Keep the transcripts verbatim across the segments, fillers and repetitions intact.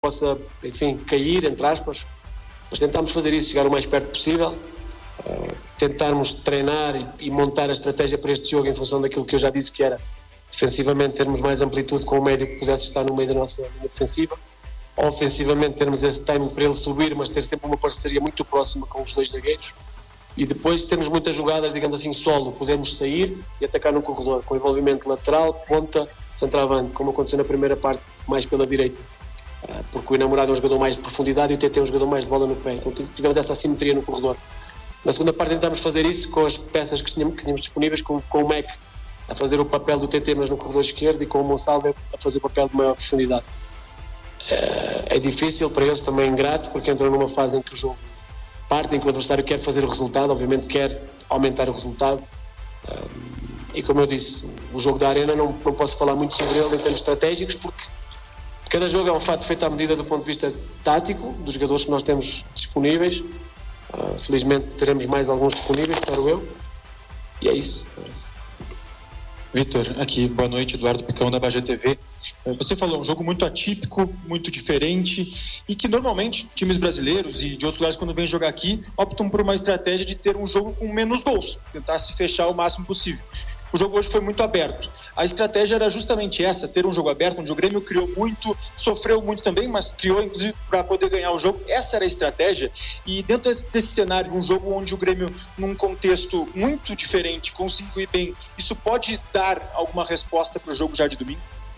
possa, enfim, cair, entre aspas, mas tentámos fazer isso, chegar o mais perto possível, uh, tentarmos treinar e, e montar a estratégia para este jogo em função daquilo que eu já disse que era defensivamente termos mais amplitude com o médio que pudesse estar no meio da nossa linha defensiva, ofensivamente termos esse time para ele subir, mas ter sempre uma parceria muito próxima com os dois zagueiros, e depois termos muitas jogadas, digamos assim, solo, podemos sair e atacar no corredor, com envolvimento lateral, ponta, centroavante, como aconteceu na primeira parte, mais pela direita, porque o Enamorado é um jogador mais de profundidade e o T T é um jogador mais de bola no pé, então tivemos essa assimetria no corredor. Na segunda parte tentámos fazer isso com as peças que tínhamos, que tínhamos disponíveis, com, com o Mac a fazer o papel do T T mas no corredor esquerdo, e com o Monsalve a fazer o papel de maior profundidade. É, é difícil para eles, também ingrato, porque entram numa fase em que o jogo parte, em que o adversário quer fazer o resultado, obviamente quer aumentar o resultado, e como eu disse, o jogo da Arena não, não posso falar muito sobre ele em termos estratégicos, porque cada jogo é um fato feito à medida do ponto de vista tático, dos jogadores que nós temos disponíveis. Uh, felizmente teremos mais alguns disponíveis, espero eu, e é isso. Vitor, aqui, boa noite, Eduardo Picão da Bajé T V. Você falou, um jogo muito atípico, muito diferente, e que normalmente times brasileiros e de outros lugares, quando vêm jogar aqui, optam por uma estratégia de ter um jogo com menos gols, tentar se fechar o máximo possível. O jogo hoje foi muito aberto. A estratégia era justamente essa, ter um jogo aberto, onde o Grêmio criou muito, sofreu muito também, mas criou inclusive para poder ganhar o jogo. Essa era a estratégia. E dentro desse cenário, um jogo onde o Grêmio, num contexto muito diferente, conseguiu ir bem, isso pode dar alguma resposta para o jogo já de domingo?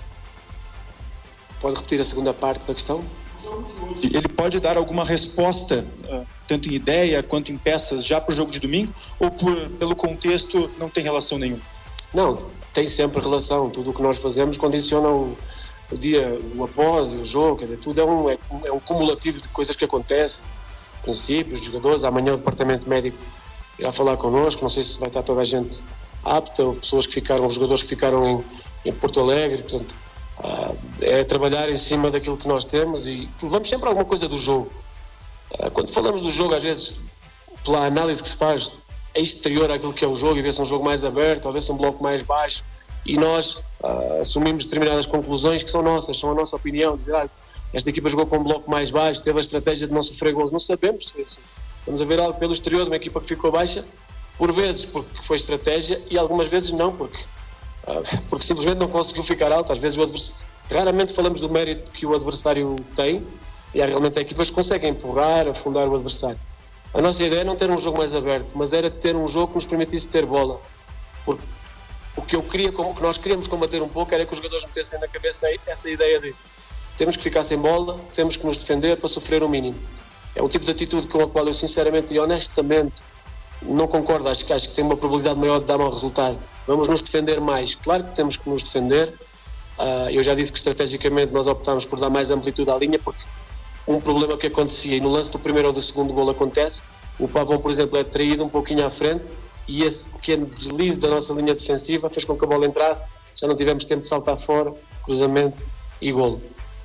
Pode repetir a segunda parte da questão? Ele pode dar alguma resposta, tanto em ideia quanto em peças, já para o jogo de domingo? Ou por, pelo contexto não tem relação nenhuma? Não, tem sempre relação. Tudo o que nós fazemos condiciona o, o dia, o após, o jogo, quer dizer, tudo é um, é, é um cumulativo de coisas que acontecem, princípios, jogadores. Amanhã o departamento médico irá falar connosco, não sei se vai estar toda a gente apta, ou pessoas que ficaram, os jogadores que ficaram em, em Porto Alegre, portanto, uh, é trabalhar em cima daquilo que nós temos e levamos sempre alguma coisa do jogo. Uh, quando falamos do jogo, às vezes, pela análise que se faz, é exterior àquilo que é o jogo, e vê-se um jogo mais aberto, talvez um bloco mais baixo, e nós uh, assumimos determinadas conclusões que são nossas, são a nossa opinião, dizer, ah, esta equipa jogou com um bloco mais baixo, teve a estratégia de não sofrer gols. Não sabemos se é assim. Estamos a ver algo pelo exterior de uma equipa que ficou baixa, por vezes porque foi estratégia e algumas vezes não, porque, uh, porque simplesmente não conseguiu ficar alto. Às vezes o adversário, raramente falamos do mérito que o adversário tem, e há realmente equipas que conseguem empurrar, afundar o adversário. A nossa ideia é não ter um jogo mais aberto, mas era ter um jogo que nos permitisse ter bola. Porque o que eu queria, como que nós queríamos combater um pouco, era que os jogadores metessem na cabeça essa ideia de temos que ficar sem bola, temos que nos defender para sofrer o mínimo. É um tipo de atitude com a qual eu sinceramente e honestamente não concordo. Acho que, acho que tem uma probabilidade maior de dar mau resultado. Vamos nos defender mais. Claro que temos que nos defender. Uh, eu já disse que estrategicamente nós optámos por dar mais amplitude à linha, porque um problema que acontecia, e no lance do primeiro ou do segundo golo acontece, o Pavão, por exemplo, é traído um pouquinho à frente, e esse pequeno deslize da nossa linha defensiva fez com que a bola entrasse, já não tivemos tempo de saltar fora, cruzamento e golo.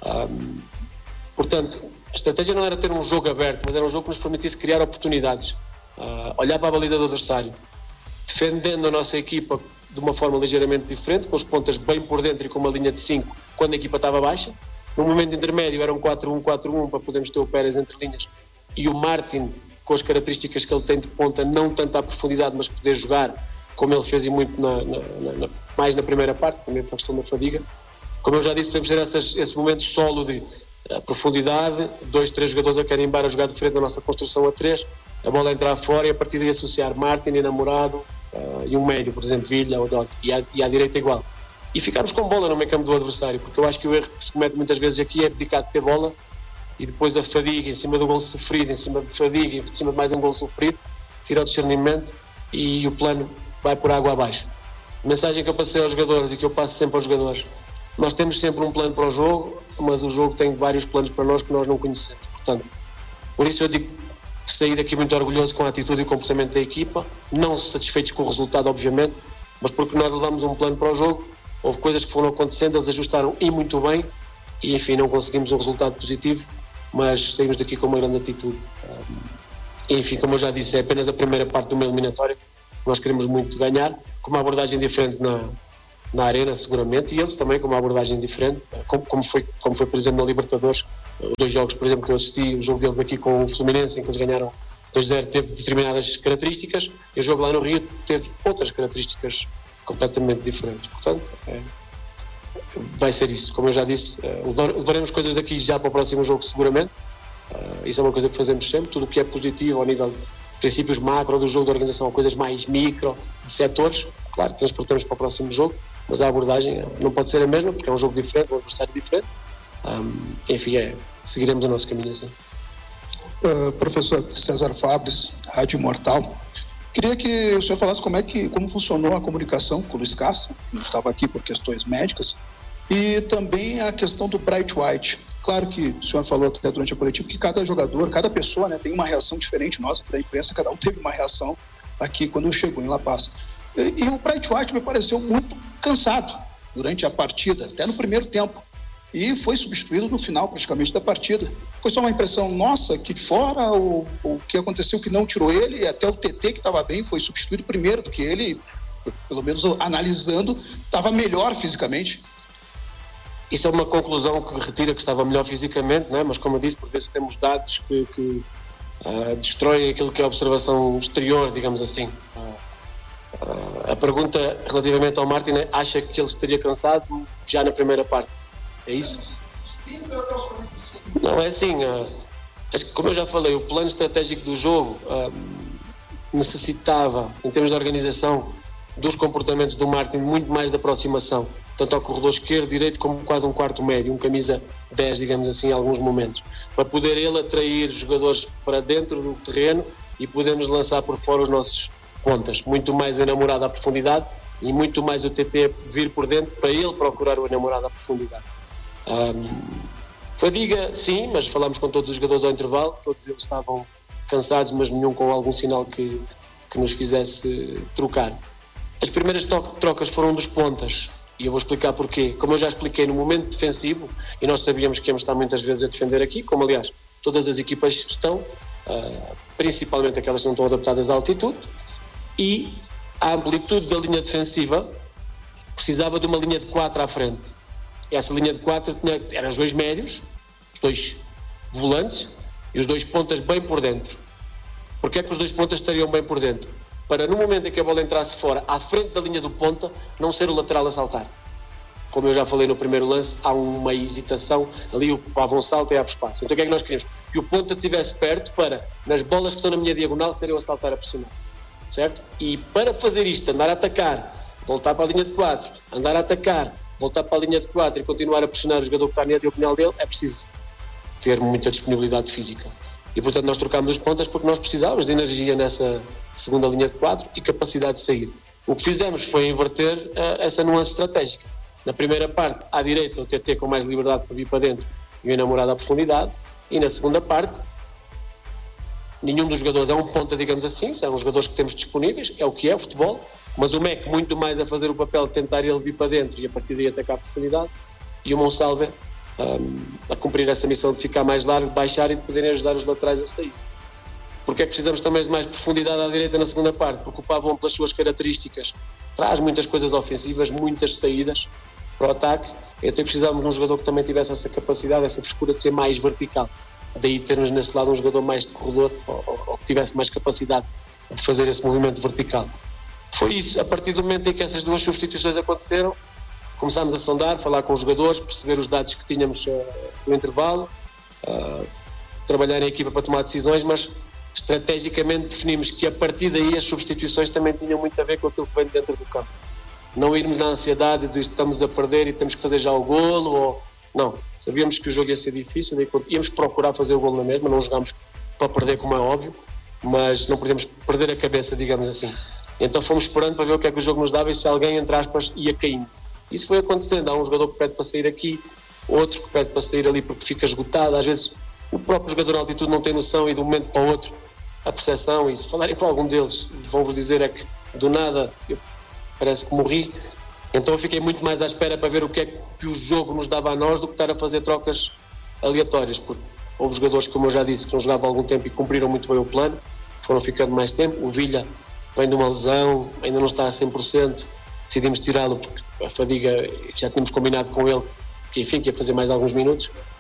Um, portanto, a estratégia não era ter um jogo aberto, mas era um jogo que nos permitisse criar oportunidades, uh, olhar para a baliza do adversário, defendendo a nossa equipa de uma forma ligeiramente diferente, com os pontas bem por dentro e com uma linha de cinco quando a equipa estava baixa. No momento intermédio era um quatro um quatro um para podermos ter o Pérez entre linhas e o Martin, com as características que ele tem de ponta, não tanto à profundidade, mas poder jogar como ele fez e muito na, na, na, mais na primeira parte, também para a questão da fadiga. Como eu já disse, podemos ter essas, esses momentos solo de uh, profundidade, dois, três jogadores a querem embora jogar de frente da nossa construção a três, a bola entrar fora e a partir daí associar Martin, Enamorado uh, e um médio, por exemplo, Vilha ou Dot, e, à, e à direita igual. E ficarmos com bola no meio campo do adversário, porque eu acho que o erro que se comete muitas vezes aqui é abdicar de ter bola e depois a fadiga em cima do gol sofrido, em cima de fadiga, em cima de mais um gol sofrido, tira o discernimento e o plano vai por água abaixo. A mensagem que eu passei aos jogadores e que eu passo sempre aos jogadores: nós temos sempre um plano para o jogo, mas o jogo tem vários planos para nós que nós não conhecemos. Portanto, por isso eu digo que saí daqui muito orgulhoso com a atitude e o comportamento da equipa, não satisfeitos com o resultado, obviamente, mas porque nós levamos um plano para o jogo. Houve coisas que foram acontecendo, eles ajustaram e muito bem, e enfim, não conseguimos um resultado positivo, mas saímos daqui com uma grande atitude. E, enfim, como eu já disse, é apenas a primeira parte de uma eliminatória, nós queremos muito ganhar, com uma abordagem diferente na, na Arena, seguramente, e eles também com uma abordagem diferente, como, como, foi, como foi, por exemplo, na Libertadores, Os dois jogos, por exemplo, que eu assisti, o jogo deles aqui com o Fluminense, em que eles ganharam dois a zero, teve determinadas características, e o jogo lá no Rio teve outras características completamente diferentes. Portanto, é, vai ser isso. Como eu já disse, levaremos coisas daqui já para o próximo jogo, seguramente. Isso é uma coisa que fazemos sempre. Tudo o que é positivo ao nível de princípios macro do jogo de organização, coisas mais micro, de setores, claro, transportamos para o próximo jogo, mas a abordagem não pode ser a mesma, porque é um jogo diferente, um adversário diferente. Um, enfim, é, seguiremos o nosso caminho assim. Uh, professor César Fabres, Rádio Imortal, queria que o senhor falasse como é que, como funcionou a comunicação com o Luiz Castro, que estava aqui por questões médicas, e também a questão do Bright White. Claro que o senhor falou até durante a coletiva que cada jogador, cada pessoa, né, tem uma reação diferente. Nós, da imprensa, cada um teve uma reação aqui quando chegou em La Paz. E, e o Bright White me pareceu muito cansado durante a partida, até no primeiro tempo. E foi substituído no final, praticamente, da partida. Foi só uma impressão nossa aqui de fora, ou o que aconteceu que não tirou ele, e até o T T, que estava bem, foi substituído primeiro do que ele, pelo menos analisando, estava melhor fisicamente. Isso é uma conclusão que retira que estava melhor fisicamente, não é? Mas como eu disse, por vezes temos dados que, que uh, destroem aquilo que é a observação exterior, digamos assim. Uh, uh, a pergunta relativamente ao Martin é: acha que ele estaria cansado já na primeira parte? É isso? Não, é assim, uh, como eu já falei, o plano estratégico do jogo uh, necessitava, em termos de organização, dos comportamentos do Martin, muito mais de aproximação, tanto ao corredor esquerdo, direito, como quase um quarto médio, um camisa dez, digamos assim, em alguns momentos, para poder ele atrair jogadores para dentro do terreno e podermos lançar por fora os nossos pontas. Muito mais o enamorado à profundidade e muito mais o T T vir por dentro para ele procurar o enamorado à profundidade. Um, fadiga, sim, mas falámos com todos os jogadores ao intervalo, todos eles estavam cansados, mas nenhum com algum sinal que, que nos fizesse trocar. As primeiras trocas foram dos pontas, e eu vou explicar porquê. Como eu já expliquei, no momento defensivo, e nós sabíamos que íamos estar muitas vezes a defender aqui, como aliás todas as equipas estão, uh, principalmente aquelas que não estão adaptadas à altitude, e a amplitude da linha defensiva precisava de uma linha de quatro à frente. E essa linha de quatro tinha, eram os dois médios, os dois volantes e os dois pontas bem por dentro. Porquê é que os dois pontas estariam bem por dentro? Para no momento em que a bola entrasse fora, à frente da linha do ponta, não ser o lateral a saltar. Como eu já falei no primeiro lance, há uma hesitação, ali o Pavão salta e abre espaço. Então o que é que nós queríamos? Que o ponta estivesse perto para, nas bolas que estão na minha diagonal, serem eu a saltar a pressionar. Certo? E para fazer isto, andar a atacar, voltar para a linha de quatro, andar a atacar, voltar para a linha de quatro e continuar a pressionar o jogador que está na diagonal dele, é preciso ter muita disponibilidade física. E portanto nós trocámos as pontas porque nós precisávamos de energia nessa segunda linha de quatro e capacidade de sair. O que fizemos foi inverter uh, essa nuance estratégica. Na primeira parte, à direita, o T T com mais liberdade para vir para dentro e o enamorado à profundidade, e na segunda parte, nenhum dos jogadores é um ponta, digamos assim, são os jogadores que temos disponíveis, é o que é o futebol, mas o Mac muito mais a fazer o papel de tentar ele vir para dentro e a partir daí atacar a profundidade, e o Monsalve um, a cumprir essa missão de ficar mais largo, baixar e de poderem ajudar os laterais a sair. Porque é que precisamos também de mais profundidade à direita na segunda parte? Porque o Pavão, pelas suas características, traz muitas coisas ofensivas, muitas saídas para o ataque, então precisávamos de um jogador que também tivesse essa capacidade, essa frescura de ser mais vertical. Daí termos nesse lado um jogador mais de corredor, ou, ou, ou que tivesse mais capacidade de fazer esse movimento vertical. Foi isso, a partir do momento em que essas duas substituições aconteceram, começámos a sondar, falar com os jogadores, perceber os dados que tínhamos uh, no intervalo, uh, trabalhar em equipa para tomar decisões, mas estrategicamente definimos que a partir daí as substituições também tinham muito a ver com aquilo que vem dentro do campo. Não irmos na ansiedade de estamos a perder e temos que fazer já o golo, ou... não, sabíamos que o jogo ia ser difícil e íamos procurar fazer o golo na mesma, não jogámos para perder, como é óbvio, mas não podemos perder a cabeça, digamos assim. Então fomos esperando para ver o que é que o jogo nos dava e se alguém, entre aspas, ia caindo. Isso foi acontecendo, há um jogador que pede para sair aqui, outro que pede para sair ali porque fica esgotado, às vezes o próprio jogador de altitude não tem noção e de um momento para o outro a percepção, e se falarem para algum deles vão-vos dizer é que do nada eu parece que morri, então eu fiquei muito mais à espera para ver o que é que o jogo nos dava a nós do que estar a fazer trocas aleatórias, porque houve jogadores, como eu já disse, que não jogavam há algum tempo e cumpriram muito bem o plano, foram ficando mais tempo. O Villa vem de uma lesão, ainda não está a cem por cento, decidimos tirá-lo porque a fadiga, já tínhamos combinado com ele que enfim, que ia fazer mais alguns minutos,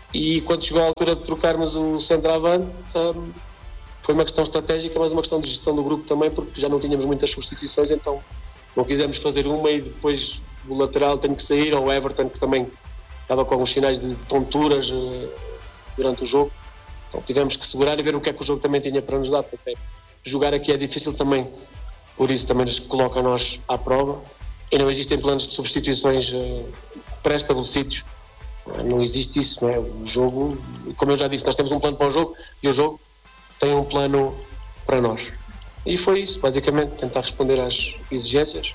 e quando chegou a altura de trocarmos o centroavante, um, foi uma questão estratégica, mas uma questão de gestão do grupo também, porque já não tínhamos muitas substituições, então não quisemos fazer uma e depois o lateral tem que sair, ou o Everton, que também estava com alguns sinais de tonturas uh, durante o jogo. Então tivemos que segurar e ver o que é que o jogo também tinha para nos dar, porque jogar aqui é difícil também, por isso também nos coloca a nós à prova, e não existem planos de substituições uh, pré-estabelecidos. Não existe isso, não é? O jogo, como eu já disse, nós temos um plano para o jogo e o jogo tem um plano para nós. E foi isso, basicamente, tentar responder às exigências.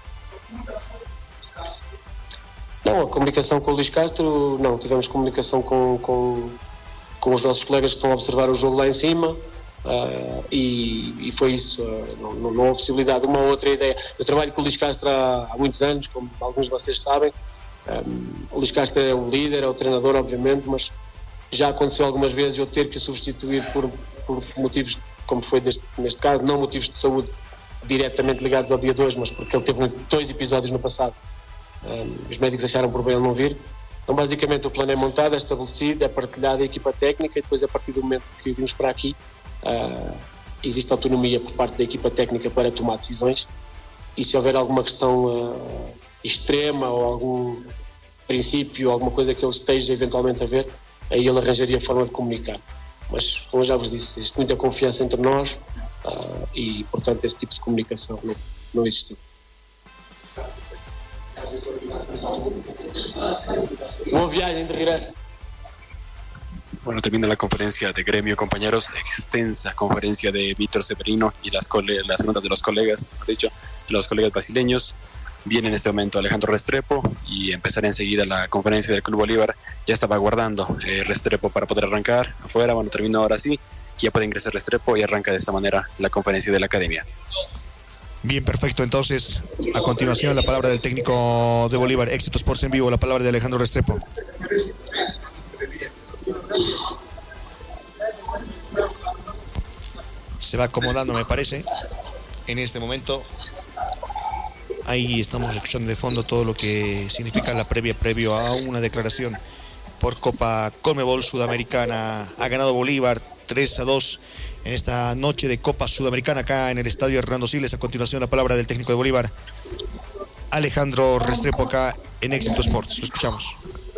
Não, a comunicação com o Luís Castro, não, tivemos comunicação com, com, com os nossos colegas que estão a observar o jogo lá em cima, uh, e, e foi isso, uh, não, não, não houve possibilidade de uma ou outra ideia. Eu trabalho com o Luís Castro há, há muitos anos, como alguns de vocês sabem. Um, o Luís Castro é o líder, é o treinador, obviamente, mas já aconteceu algumas vezes eu ter que o substituir por, por motivos, como foi deste, neste caso, não motivos de saúde diretamente ligados ao dia de hoje, mas porque ele teve dois episódios no passado. Um, os médicos acharam por bem ele não vir. Então, basicamente, o plano é montado, é estabelecido, é partilhado a equipa técnica, e depois, a partir do momento que vimos para aqui, uh, existe autonomia por parte da equipa técnica para tomar decisões, e se houver alguma questão uh, extrema ou algum princípio, alguma coisa que ele esteja eventualmente a ver, aí ele arranjaria a forma de comunicar. Mas, como eu já vos disse, existe muita confiança entre nós, uh, e, portanto, esse tipo de comunicação não, não existiu. Boa viagem de regreso. Bueno, termina la conferencia de gremio, compañeros, extensa conferencia de Vítor Severino y las, cole las notas de los colegas, mejor dicho, de los colegas brasileños. Viene en este momento Alejandro Restrepo y empezará enseguida la conferencia del Club Bolívar. Ya estaba aguardando eh, Restrepo para poder arrancar afuera. Bueno, terminó ahora sí, ya puede ingresar Restrepo y arranca de esta manera la conferencia de la academia. Bien, perfecto. Entonces, a continuación, la palabra del técnico de Bolívar, Éxito Sports en vivo, la palabra de Alejandro Restrepo. Se va acomodando, me parece, en este momento. Ahí estamos escuchando de fondo todo lo que significa la previa previo a una declaración por Copa Conmebol Sudamericana. Ha ganado Bolívar tres a dos en esta noche de Copa Sudamericana acá en el estadio Hernando Siles. A continuación, la palabra del técnico de Bolívar, Alejandro Restrepo, acá en Éxito Sports. Lo escuchamos.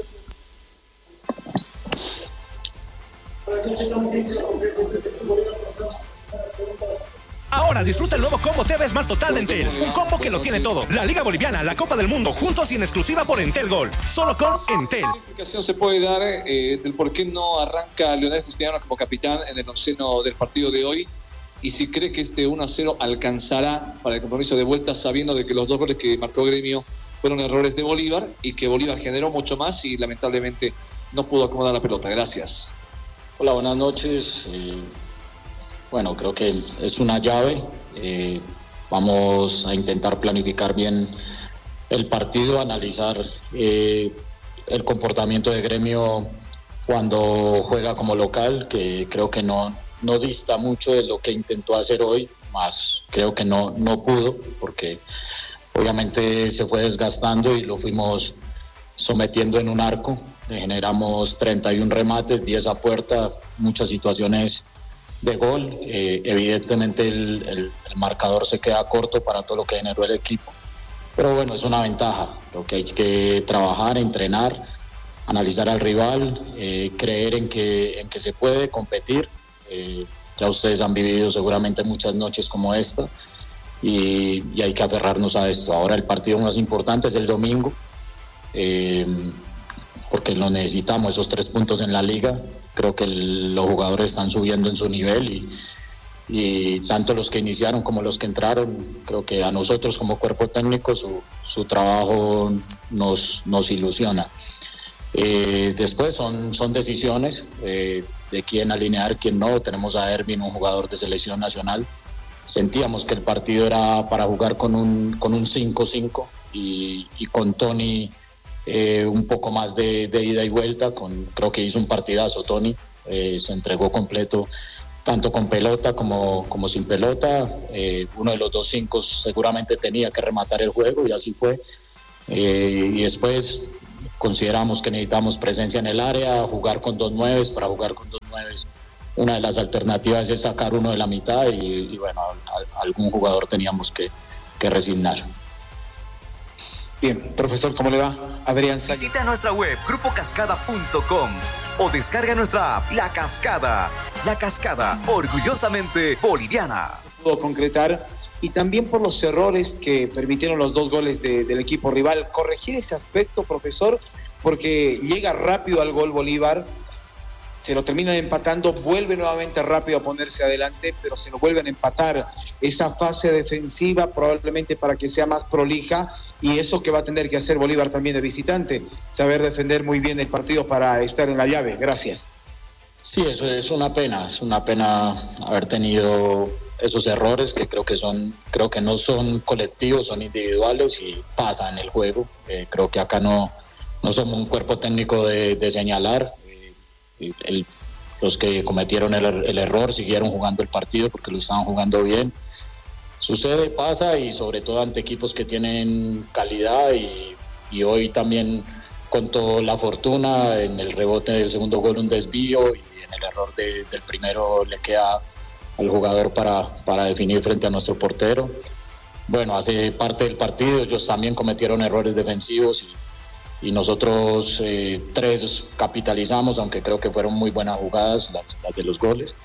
Ahora disfruta el nuevo combo T V Smart Total de Entel. Un combo que lo tiene todo. La Liga Boliviana, la Copa del Mundo, juntos y en exclusiva por Entel Gold. Solo con Entel. ¿Qué explicación se puede dar eh, del por qué no arranca Leonel Justiniano como capitán en el onceno del partido de hoy? Y si cree que este uno a cero alcanzará para el compromiso de vuelta, sabiendo de que los dos goles que marcó Gremio fueron errores de Bolívar y que Bolívar generó mucho más y lamentablemente no pudo acomodar la pelota. Gracias. Hola, buenas noches. Eh... Bueno, creo que es una llave. Eh, vamos a intentar planificar bien el partido, analizar eh, el comportamiento de Gremio cuando juega como local, que creo que no, no dista mucho de lo que intentó hacer hoy, más creo que no, no pudo, porque obviamente se fue desgastando y lo fuimos sometiendo en un arco. Le generamos treinta y uno remates, diez a puerta, muchas situaciones de gol. Eh, evidentemente el, el, el marcador se queda corto para todo lo que generó el equipo, pero bueno, es una ventaja. Creo que hay que trabajar, entrenar, analizar al rival, eh, creer en que, en que se puede competir. Eh, ya ustedes han vivido seguramente muchas noches como esta y, y hay que aferrarnos a esto. Ahora el partido más importante es el domingo, eh, porque lo necesitamos, esos tres puntos en la liga. Creo que el, los jugadores están subiendo en su nivel y, y tanto los que iniciaron como los que entraron, creo que a nosotros como cuerpo técnico su, su trabajo nos, nos ilusiona. Eh, después son, son decisiones eh, de quién alinear, quién no. Tenemos a Ervin, un jugador de selección nacional. Sentíamos que el partido era para jugar con un, con un cinco cinco y, y con Tony Eh, un poco más de, de ida y vuelta. Con, creo que hizo un partidazo Tony, eh, se entregó completo tanto con pelota como, como sin pelota. Eh, uno de los dos cinco seguramente tenía que rematar el juego y así fue. Eh, y después consideramos que necesitamos presencia en el área, jugar con dos nueves. Para jugar con dos nueves, una de las alternativas es sacar uno de la mitad y, y bueno, a, a algún jugador teníamos que, que resignar. Bien, profesor, ¿cómo le va? Adrián Sánchez. Visita nuestra web grupo cascada punto com o descarga nuestra app La Cascada. La Cascada, orgullosamente boliviana. Pudo concretar, y también por los errores que permitieron los dos goles de, del equipo rival. Corregir ese aspecto, profesor, porque llega rápido al gol Bolívar, se lo terminan empatando, vuelve nuevamente rápido a ponerse adelante, pero se lo vuelven a empatar. Esa fase defensiva probablemente para que sea más prolija, y eso que va a tener que hacer Bolívar también de visitante, saber defender muy bien el partido para estar en la llave. Gracias. Sí, eso es una pena, es una pena haber tenido esos errores que creo que son, creo que no son colectivos, son individuales y pasa en el juego. Eh, creo que acá no, no somos un cuerpo técnico de, de señalar. Eh, el, los que cometieron el, el error siguieron jugando el partido porque lo estaban jugando bien. Sucede, pasa, y sobre todo ante equipos que tienen calidad, y, y hoy también contó la fortuna en el rebote del segundo gol, un desvío, y en el error de, del primero le queda al jugador para, para definir frente a nuestro portero. Bueno, hace parte del partido, ellos también cometieron errores defensivos y, y nosotros eh, tres capitalizamos, aunque creo que fueron muy buenas jugadas las, las de los goles.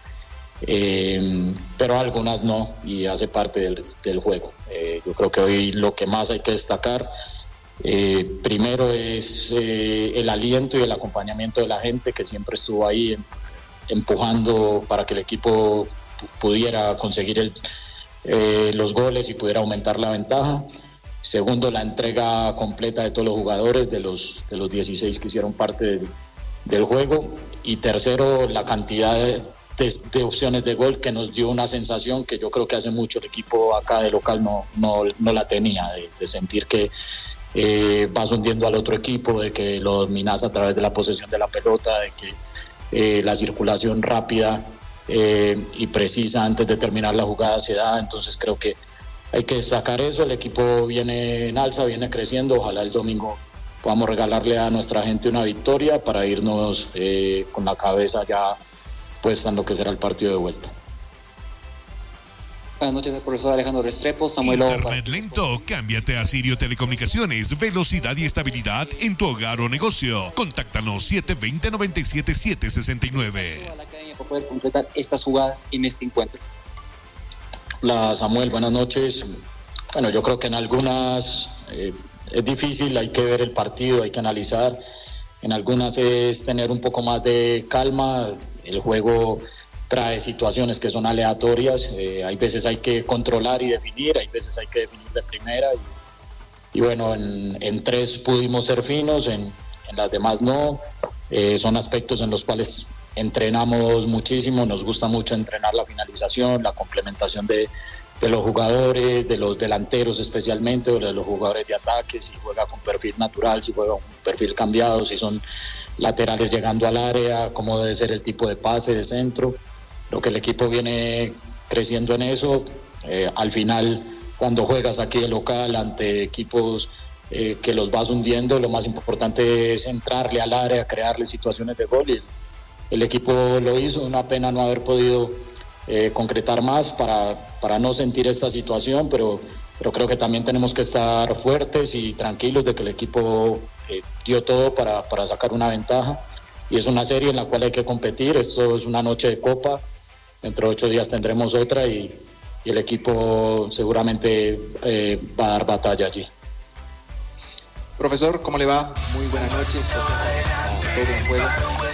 Eh, pero algunas no, y hace parte del, del juego. Eh, yo creo que hoy lo que más hay que destacar eh, primero es eh, el aliento y el acompañamiento de la gente, que siempre estuvo ahí em, empujando para que el equipo pudiera conseguir el, eh, los goles y pudiera aumentar la ventaja. Segundo, la entrega completa de todos los jugadores, de los, de los dieciséis que hicieron parte de, del juego. Y tercero, la cantidad de De, de opciones de gol, que nos dio una sensación que yo creo que hace mucho el equipo acá de local no, no, no la tenía, de, de sentir que eh, vas hundiendo al otro equipo, de que lo dominas a través de la posesión de la pelota, de que eh, la circulación rápida eh, y precisa antes de terminar la jugada se da. Entonces creo que hay que destacar eso. El equipo viene en alza, viene creciendo. Ojalá el domingo podamos regalarle a nuestra gente una victoria para irnos eh, con la cabeza ya puesta en lo que será el partido de vuelta. Buenas noches, el profesor Alejandro Restrepo. Samuel Internet lento, cámbiate a Sirio Telecomunicaciones, velocidad y estabilidad en tu hogar o negocio. Contáctanos siete dos cero, nueve siete siete, seis nueve. A la academia para poder completar estas jugadas en este encuentro. Hola Samuel, buenas noches. Bueno, yo creo que en algunas eh, es difícil, hay que ver el partido, hay que analizar. En algunas es tener un poco más de calma. El juego trae situaciones que son aleatorias, eh, hay veces hay que controlar y definir, hay veces hay que definir de primera, y, y bueno, en, en tres pudimos ser finos, en, en las demás no. Eh, son aspectos en los cuales entrenamos muchísimo, nos gusta mucho entrenar la finalización, la complementación de, de los jugadores, de los delanteros especialmente, o de los jugadores de ataque, si juega con perfil natural, si juega con perfil cambiado, si son laterales llegando al área, cómo debe ser el tipo de pase de centro. Lo que el equipo viene creciendo en eso. Eh, al final, cuando juegas aquí de local ante equipos eh, que los vas hundiendo, lo más importante es entrarle al área, crearle situaciones de gol, y el equipo lo hizo. Una pena no haber podido eh, concretar más para, para no sentir esta situación, pero, pero creo que también tenemos que estar fuertes y tranquilos de que el equipo Eh, dio todo para, para sacar una ventaja, y es una serie en la cual hay que competir. Esto es una noche de copa, dentro de ocho días tendremos otra, y, y el equipo seguramente eh, va a dar batalla allí. Profesor, ¿cómo le va? Muy buenas noches. Todo en juego.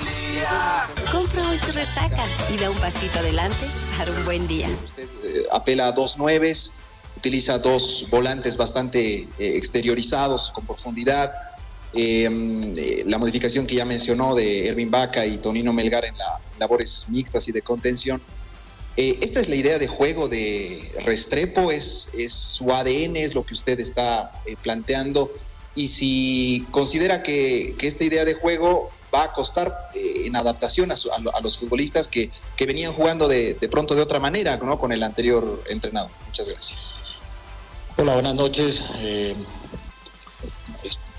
Compra hoy tu resaca y da un pasito adelante para un buen día. Usted eh, apela a dos nueves, utiliza dos volantes bastante eh, exteriorizados, con profundidad. Eh, eh, la modificación que ya mencionó de Ervin Vaca y Tonino Melgar en las labores mixtas y de contención. Eh, ¿Esta es la idea de juego de Restrepo? ¿Es, es su A D N? ¿Es lo que usted está eh, planteando? Y si considera que, que esta idea de juego va a costar eh, en adaptación a, su, a, a los futbolistas que, que venían jugando de, de pronto de otra manera, ¿no?, con el anterior entrenador. Muchas gracias. Hola, buenas noches. Eh,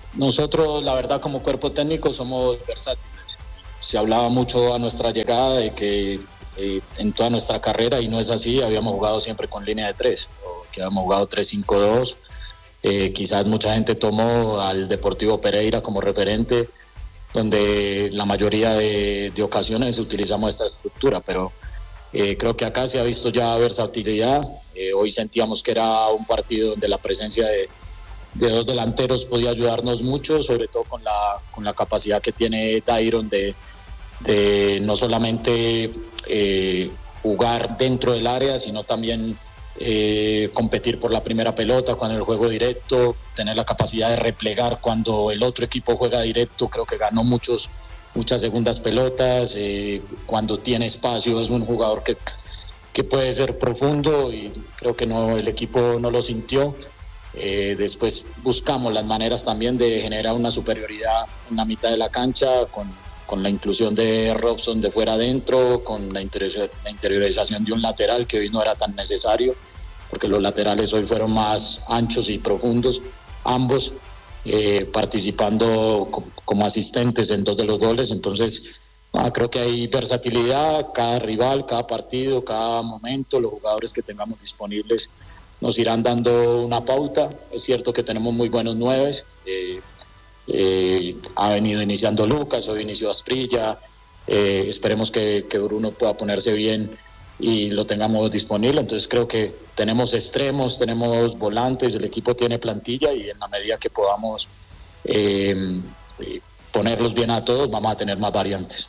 nosotros, la verdad, como cuerpo técnico somos versátiles. Se hablaba mucho a nuestra llegada de que eh, en toda nuestra carrera, y no es así, habíamos jugado siempre con línea de tres, o que habíamos jugado tres cinco dos. Eh, quizás mucha gente tomó al Deportivo Pereira como referente, donde la mayoría de, de ocasiones utilizamos esta estructura, pero eh, creo que acá se ha visto ya versatilidad. Eh, hoy sentíamos que era un partido donde la presencia de, de dos delanteros podía ayudarnos mucho, sobre todo con la, con la capacidad que tiene Dairon de, de no solamente eh, jugar dentro del área, sino también eh, competir por la primera pelota con el juego directo, tener la capacidad de replegar cuando el otro equipo juega directo. Creo que ganó muchos, muchas segundas pelotas, eh, cuando tiene espacio es un jugador que, que puede ser profundo, y creo que no, el equipo no lo sintió. Eh, después buscamos las maneras también de generar una superioridad en la mitad de la cancha, con, con la inclusión de Robson de fuera adentro, con la, interior, la interiorización de un lateral que hoy no era tan necesario, porque los laterales hoy fueron más anchos y profundos, ambos eh, participando co como asistentes en dos de los goles. Entonces ah, creo que hay versatilidad, cada rival, cada partido, cada momento, los jugadores que tengamos disponibles nos irán dando una pauta. Es cierto que tenemos muy buenos nueves, eh, eh, ha venido iniciando Lucas, hoy inició Asprilla, eh, esperemos que, que Bruno pueda ponerse bien y lo tengamos disponible. Entonces creo que tenemos extremos, tenemos volantes, el equipo tiene plantilla, y en la medida que podamos eh, ponerlos bien a todos, vamos a tener más variantes.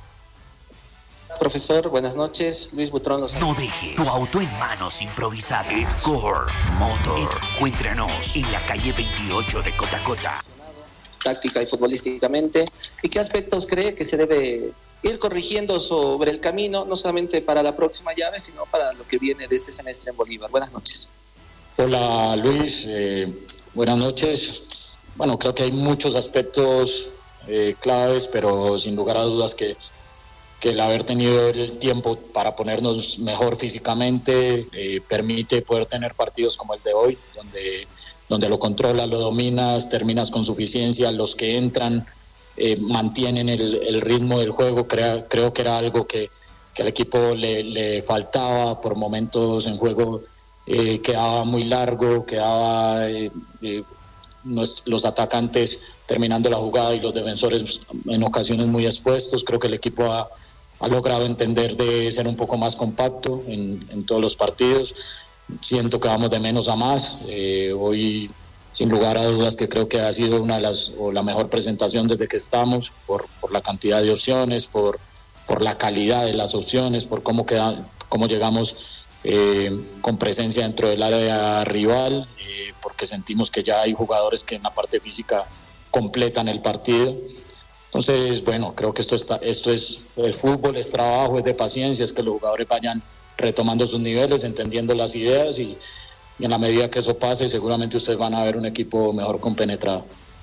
Profesor, buenas noches. Luis Butrón. Los... No dejes tu auto en manos improvisadas. Edcore Motor. Encuéntranos en la calle veintiocho de Cotacota. Táctica y futbolísticamente. ¿Y qué aspectos cree que se debe ir corrigiendo sobre el camino, no solamente para la próxima llave, sino para lo que viene de este semestre en Bolívar? Buenas noches. Hola Luis, eh, buenas noches. Bueno, creo que hay muchos aspectos eh, claves, pero sin lugar a dudas que que el haber tenido el tiempo para ponernos mejor físicamente eh, permite poder tener partidos como el de hoy, donde, donde lo controlas, lo dominas, terminas con suficiencia, los que entran eh, mantienen el, el ritmo del juego. Crea, creo que era algo que, que al equipo le, le faltaba. Por momentos en juego eh, quedaba muy largo, quedaba eh, eh, nos, los atacantes terminando la jugada y los defensores en ocasiones muy expuestos. Creo que el equipo ha ha logrado entender de ser un poco más compacto en, en todos los partidos. Siento que vamos de menos a más. Eh, hoy, sin lugar a dudas, que creo que ha sido una de las, o la mejor presentación desde que estamos, por, por la cantidad de opciones, por, por la calidad de las opciones, por cómo, queda, cómo llegamos eh, con presencia dentro del área rival, eh, porque sentimos que ya hay jugadores que en la parte física completan el partido. Entonces, bueno, creo que esto, está, esto es el fútbol, es trabajo, es de paciencia, es que los jugadores vayan retomando sus niveles, entendiendo las ideas, y, y en la medida que eso pase, seguramente ustedes van a ver un equipo mejor compenetrado.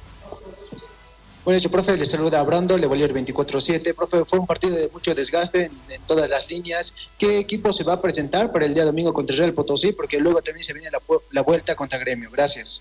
Buenas noches, profe, le saluda a Brando, le Bolívar veinticuatro siete. Profe, fue un partido de mucho desgaste en, en todas las líneas. ¿Qué equipo se va a presentar para el día domingo contra el Real Potosí? Porque luego también se viene la, la vuelta contra Gremio. Gracias.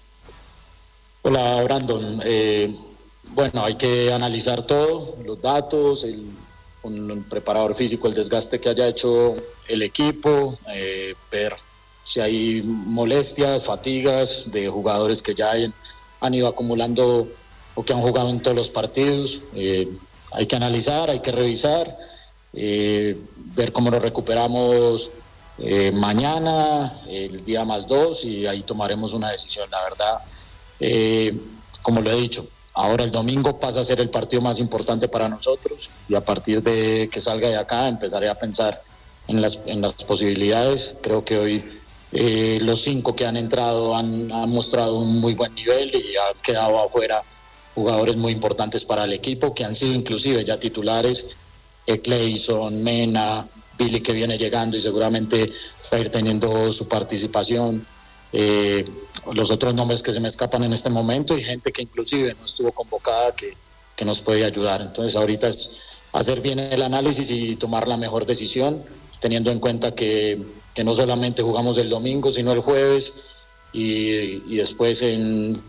Hola, Brandon. Eh... Bueno, hay que analizar todo, los datos, el, con el preparador físico, el desgaste que haya hecho el equipo, eh, ver si hay molestias, fatigas de jugadores que ya hayan, han ido acumulando o que han jugado en todos los partidos. Eh, hay que analizar, hay que revisar, eh, ver cómo nos recuperamos eh, mañana, el día más dos, y ahí tomaremos una decisión. La verdad, eh, como lo he dicho, ahora el domingo pasa a ser el partido más importante para nosotros, y a partir de que salga de acá empezaré a pensar en las, en las posibilidades. Creo que hoy eh, los cinco que han entrado han, han mostrado un muy buen nivel, y ha quedado afuera jugadores muy importantes para el equipo que han sido inclusive ya titulares. eh, Clayson, Mena, Billy, que viene llegando y seguramente va a ir teniendo su participación. Eh, los otros nombres que se me escapan en este momento, y gente que inclusive no estuvo convocada que, que nos puede ayudar. Entonces ahorita es hacer bien el análisis y tomar la mejor decisión, teniendo en cuenta que, que no solamente jugamos el domingo, sino el jueves, y, y después en,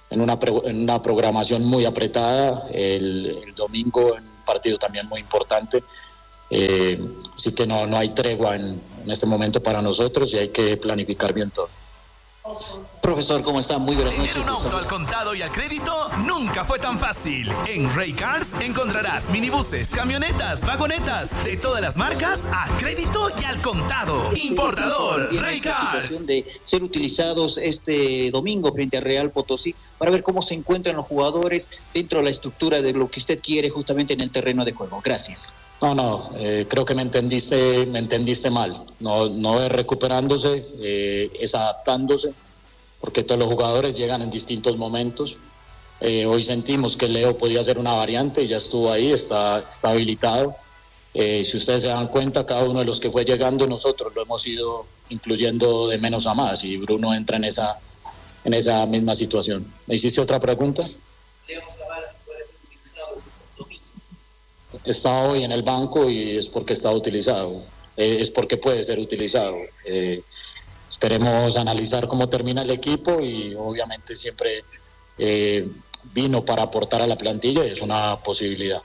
en una, en una programación muy apretada, el, el domingo en un partido también muy importante, eh, así que no, no hay tregua en, en este momento para nosotros y hay que planificar bien todo. Profesor, ¿cómo está? Muy buenas noches. Tener un auto al contado y al crédito nunca fue tan fácil. En Ray Cars encontrarás minibuses, camionetas, vagonetas de todas las marcas a crédito y al contado. Importador Ray Cars. De ser utilizados este domingo frente a Real Potosí para ver cómo se encuentran los jugadores dentro de la estructura de lo que usted quiere justamente en el terreno de juego. Gracias. No, no, eh, creo que me entendiste, me entendiste mal. No, no es recuperándose, eh, es adaptándose, porque todos los jugadores llegan en distintos momentos. Eh, hoy sentimos que Leo podía ser una variante, ya estuvo ahí, está, está habilitado. Eh, si ustedes se dan cuenta, cada uno de los que fue llegando, nosotros lo hemos ido incluyendo de menos a más, y Bruno entra en esa, en esa misma situación. ¿Me hiciste otra pregunta? Leo Zavala, si puede ser utilizado este domingo. Está hoy en el banco y es porque está utilizado, eh, es porque puede ser utilizado. Eh, esperemos analizar cómo termina el equipo y obviamente siempre eh, vino para aportar a la plantilla y es una posibilidad.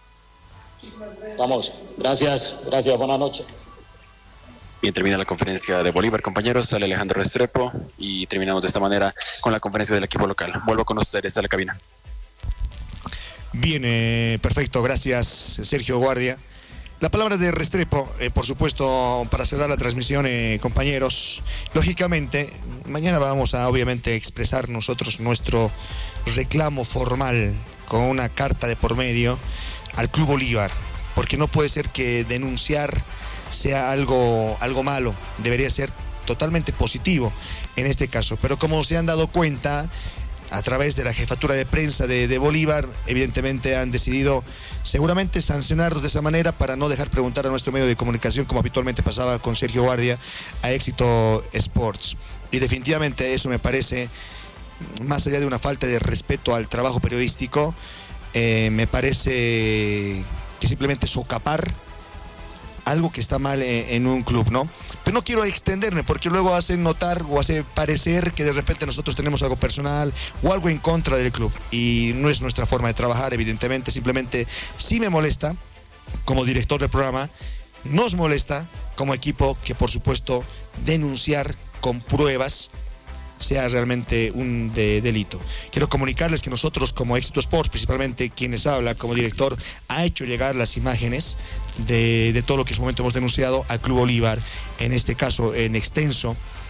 Vamos, gracias, gracias, buenas noches. Bien, termina la conferencia de Bolívar, compañeros, sale Alejandro Restrepo y terminamos de esta manera con la conferencia del equipo local. Vuelvo con ustedes a la cabina. Bien, eh, perfecto, gracias Sergio Guardia. La palabra de Restrepo, eh, por supuesto, para cerrar la transmisión, eh, compañeros. Lógicamente, mañana vamos a obviamente expresar nosotros nuestro reclamo formal con una carta de por medio al Club Bolívar, porque no puede ser que denunciar sea algo, algo malo, debería ser totalmente positivo en este caso. Pero como se han dado cuenta, a través de la jefatura de prensa de, de Bolívar, evidentemente han decidido seguramente sancionarnos de esa manera para no dejar preguntar a nuestro medio de comunicación, como habitualmente pasaba con Sergio Guardia, a Éxito Sports. Y definitivamente eso me parece, más allá de una falta de respeto al trabajo periodístico, eh, me parece que simplemente socapar algo que está mal en, en un club, ¿no? Pero no quiero extenderme porque luego hacen notar o hace parecer que de repente nosotros tenemos algo personal o algo en contra del club, y no es nuestra forma de trabajar, evidentemente. Simplemente sí me molesta como director del programa, nos molesta como equipo que, por supuesto, denunciar con pruebas sea realmente un de delito. Quiero comunicarles que nosotros como Éxito Sports, principalmente quienes habla como director, ha hecho llegar las imágenes de, de todo lo que en su momento hemos denunciado al Club Bolívar, en este caso en extenso,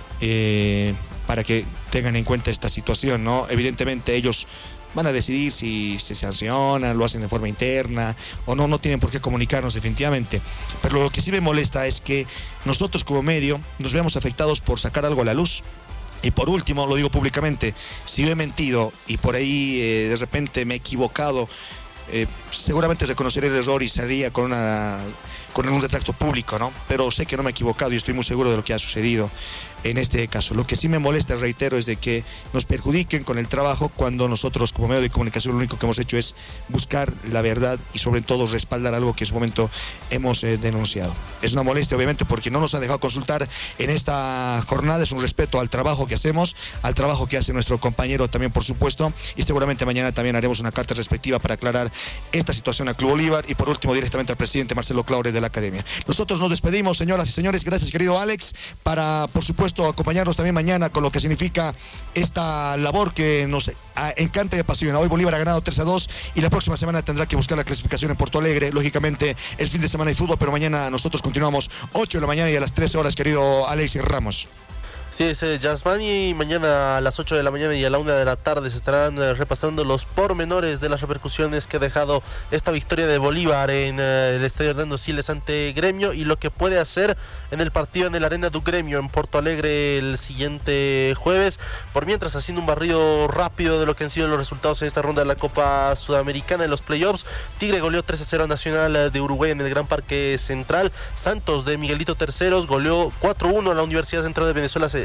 eh, para que tengan en cuenta esta situación, ¿no? Evidentemente ellos van a decidir si se sancionan, lo hacen de forma interna o no, no tienen por qué comunicarnos definitivamente. Pero lo que sí me molesta es que nosotros como medio nos veamos afectados por sacar algo a la luz. Y por último, lo digo públicamente, si yo he mentido y por ahí eh, de repente me he equivocado, eh, seguramente reconoceré el error y saldría con una con un retracto público, ¿no? Pero sé que no me he equivocado y estoy muy seguro de lo que ha sucedido en este caso. Lo que sí me molesta, reitero, es de que nos perjudiquen con el trabajo cuando nosotros como medio de comunicación lo único que hemos hecho es buscar la verdad y sobre todo respaldar algo que en su momento hemos eh, denunciado. Es una molestia obviamente porque no nos han dejado consultar en esta jornada, es un respeto al trabajo que hacemos, al trabajo que hace nuestro compañero también, por supuesto, y seguramente mañana también haremos una carta respectiva para aclarar esta situación al Club Bolívar y por último directamente al presidente Marcelo Claure de la Academia. Nosotros nos despedimos, señoras y señores, gracias querido Alex, para por supuesto acompañarnos también mañana con lo que significa esta labor que nos encanta y apasiona. Hoy Bolívar ha ganado tres a dos y la próxima semana tendrá que buscar la clasificación en Porto Alegre. Lógicamente el fin de semana hay fútbol, pero mañana nosotros continuamos ocho de la mañana y a las trece horas, querido Alex Ramos. Sí, es eh, Jasmani. Mañana a las ocho de la mañana y a la una de la tarde se estarán eh, repasando los pormenores de las repercusiones que ha dejado esta victoria de Bolívar en eh, el Estadio Hernando Siles ante Gremio y lo que puede hacer en el partido en el Arena do Gremio en Porto Alegre el siguiente jueves. Por mientras, haciendo un barrido rápido de lo que han sido los resultados en esta ronda de la Copa Sudamericana en los playoffs, Tigre goleó tres a cero a Nacional de Uruguay en el Gran Parque Central. Santos de Miguelito Terceros goleó cuatro a uno a la Universidad Central de Venezuela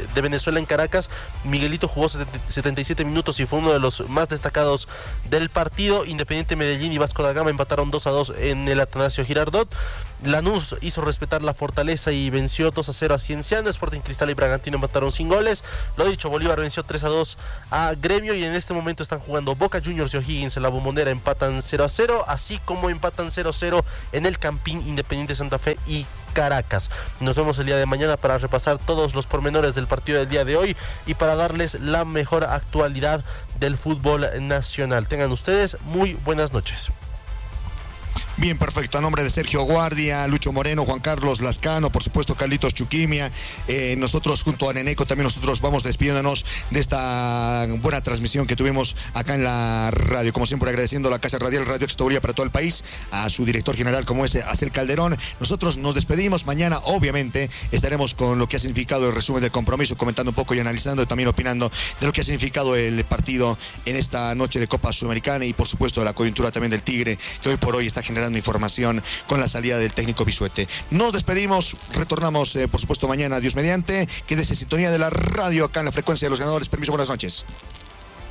de Venezuela en Caracas. Miguelito jugó setenta y siete minutos y fue uno de los más destacados del partido. Independiente Medellín y Vasco da Gama empataron dos a dos en el Atanasio Girardot. Lanús hizo respetar la Fortaleza y venció dos a cero a Cienciano. Sporting Cristal y Bragantino empataron sin goles. Lo dicho, Bolívar venció tres a dos a Gremio y en este momento están jugando Boca Juniors y O'Higgins en la Bombonera, empatan cero a cero, así como empatan cero a cero en el Campín Independiente Santa Fe y Caracas. Nos vemos el día de mañana para repasar todos los pormenores del partido del día de hoy y para darles la mejor actualidad del fútbol nacional. Tengan ustedes muy buenas noches. Bien, perfecto. A nombre de Sergio Guardia, Lucho Moreno, Juan Carlos Lascano, por supuesto Carlitos Chuquimia, eh, nosotros junto a Neneco también nosotros vamos despidiéndonos de esta buena transmisión que tuvimos acá en la radio. Como siempre, agradeciendo a la Casa Radial Radio Extauría para todo el país, a su director general como es Acel Calderón. Nosotros nos despedimos. Mañana, obviamente, estaremos con lo que ha significado el resumen del compromiso, comentando un poco y analizando y también opinando de lo que ha significado el partido en esta noche de Copa Sudamericana y, por supuesto, de la coyuntura también del Tigre, que hoy por hoy está generando información con la salida del técnico Bisuete. Nos despedimos, retornamos eh, por supuesto mañana, Dios mediante. Quédese en sintonía de la radio acá en la frecuencia de los ganadores. Permiso, buenas noches.